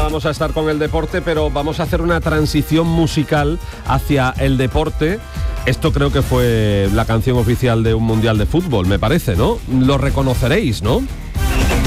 vamos a estar con el deporte, pero vamos a hacer una transición musical hacia el deporte. Esto creo que fue la canción oficial de un mundial de fútbol, me parece, ¿no? Lo reconoceréis, ¿no?